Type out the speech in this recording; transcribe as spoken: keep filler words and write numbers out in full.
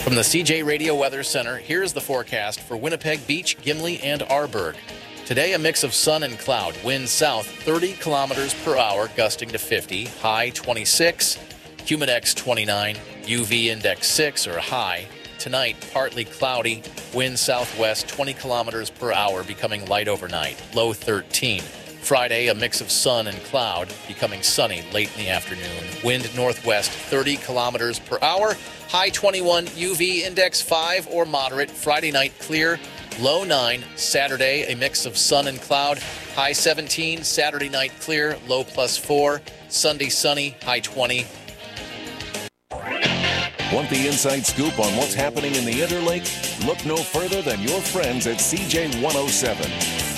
From the C J Radio Weather Center, here's the forecast for Winnipeg Beach, Gimli, and Arborg. Today, a mix of sun and cloud. Wind south thirty kilometers per hour, gusting to fifty. High twenty-six. Humidex twenty-nine. U V index six, or high. Tonight, partly cloudy. Wind southwest twenty kilometers per hour, becoming light overnight. Low thirteen. Friday, a mix of sun and cloud, becoming sunny late in the afternoon. Wind northwest thirty kilometers per hour. High twenty-one, U V index five or moderate. Friday night clear, low nine. Saturday, a mix of sun and cloud. High seventeen. Saturday night clear, low plus four. Sunday sunny, high twenty. Want the inside scoop on what's happening in the Interlake? Look no further than your friends at C J one oh seven.